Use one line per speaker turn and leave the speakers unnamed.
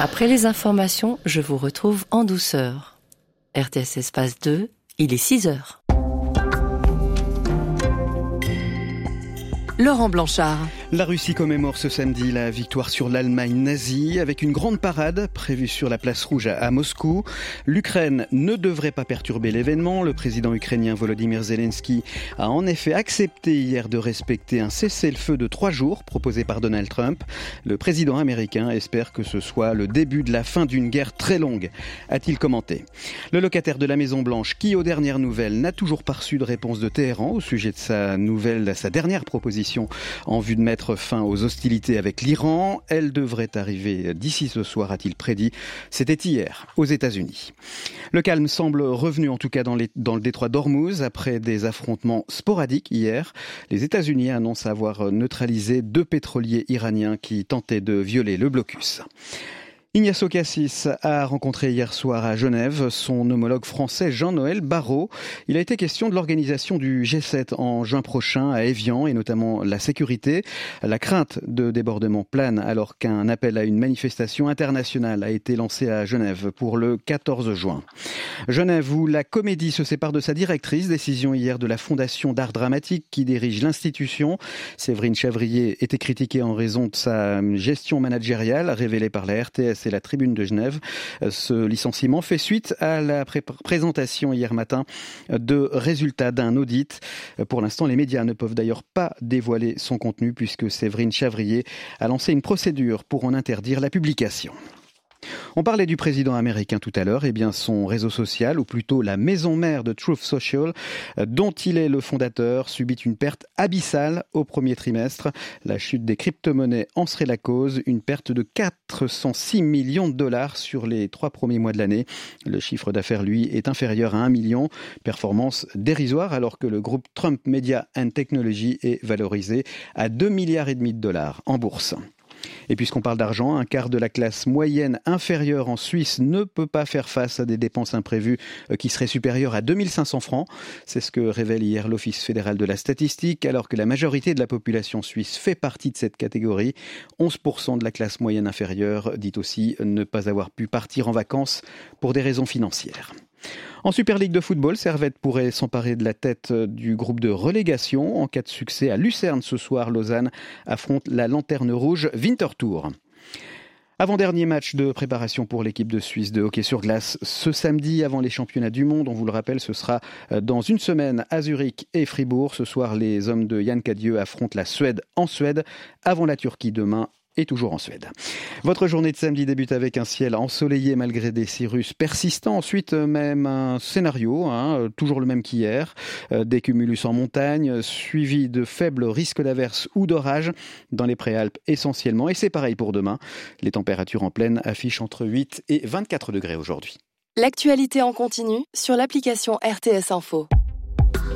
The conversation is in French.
Après les informations, je vous retrouve en douceur. RTS Espace 2, il est 6h. Laurent Blanchard.
La Russie commémore ce samedi la victoire sur l'Allemagne nazie avec une grande parade prévue sur la place rouge à Moscou. L'Ukraine ne devrait pas perturber l'événement. Le président ukrainien Volodymyr Zelensky a en effet accepté hier de respecter un cessez-le-feu de 3 jours proposé par Donald Trump. Le président américain espère que ce soit le début de la fin d'une guerre très longue, a-t-il commenté. Le locataire de la Maison-Blanche, qui aux dernières nouvelles n'a toujours pas reçu de réponse de Téhéran au sujet de sa dernière proposition en vue de mettre fin aux hostilités avec l'Iran. Elle devrait arriver d'ici ce soir, a-t-il prédit. C'était hier, aux États-Unis. Le calme semble revenu en tout cas dans le détroit d'Ormuz après des affrontements sporadiques hier. Les États-Unis annoncent avoir neutralisé 2 pétroliers iraniens qui tentaient de violer le blocus. Ignacio Cassis a rencontré hier soir à Genève son homologue français Jean-Noël Barrot. Il a été question de l'organisation du G7 en juin prochain à Évian et notamment la sécurité. La crainte de débordement plane alors qu'un appel à une manifestation internationale a été lancé à Genève pour le 14 juin. Genève où la Comédie se sépare de sa directrice, décision hier de la Fondation d'art dramatique qui dirige l'institution. Séverine Chavrier était critiquée en raison de sa gestion managériale révélée par la RTS et la Tribune de Genève. Ce licenciement fait suite à la présentation hier matin de résultats d'un audit. Pour l'instant, les médias ne peuvent d'ailleurs pas dévoiler son contenu puisque Séverine Chavrier a lancé une procédure pour en interdire la publication. On parlait du président américain tout à l'heure, son réseau social, ou plutôt la maison mère de Truth Social, dont il est le fondateur, subit une perte abyssale au premier trimestre. La chute des crypto-monnaies en serait la cause, une perte de 406 millions de dollars sur les 3 premiers mois de l'année. Le chiffre d'affaires, lui, est inférieur à 1 million, performance dérisoire, alors que le groupe Trump Media and Technology est valorisé à 2,5 milliards de dollars en bourse. Et puisqu'on parle d'argent, un quart de la classe moyenne inférieure en Suisse ne peut pas faire face à des dépenses imprévues qui seraient supérieures à 2500 francs. C'est ce que révèle hier l'Office fédéral de la statistique, alors que la majorité de la population suisse fait partie de cette catégorie. 11% de la classe moyenne inférieure dit aussi ne pas avoir pu partir en vacances pour des raisons financières. En Super League de football, Servette pourrait s'emparer de la tête du groupe de relégation. En cas de succès à Lucerne ce soir, Lausanne affronte la Lanterne Rouge Winterthur. Avant-dernier match de préparation pour l'équipe de Suisse de hockey sur glace ce samedi avant les championnats du monde. On vous le rappelle, ce sera dans une semaine à Zurich et Fribourg. Ce soir, les hommes de Yann Cadieux affrontent la Suède en Suède avant la Turquie demain. Et toujours en Suède. Votre journée de samedi débute avec un ciel ensoleillé malgré des cirrus persistants. Ensuite, même un scénario, toujours le même qu'hier. Des cumulus en montagne, suivi de faibles risques d'averses ou d'orages dans les Préalpes essentiellement. Et c'est pareil pour demain. Les températures en pleine affichent entre 8 et 24 degrés aujourd'hui.
L'actualité en continu sur l'application RTS Info.